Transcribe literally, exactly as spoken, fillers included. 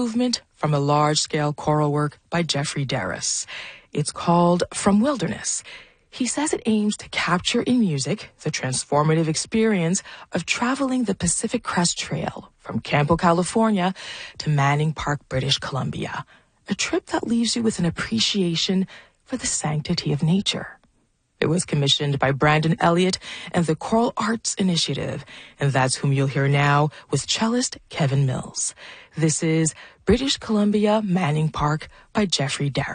movement from a large-scale choral work by Jeffrey Darris. It's called From Wilderness. He says it aims to capture in music the transformative experience of traveling the Pacific Crest Trail from Campo, California to Manning Park, British Columbia, a trip that leaves you with an appreciation for the sanctity of nature. It was commissioned by Brandon Elliott and the Choral Arts Initiative, and that's whom you'll hear now with cellist Kevin Mills. This is British Columbia, Manning Park by Jeffrey Darris.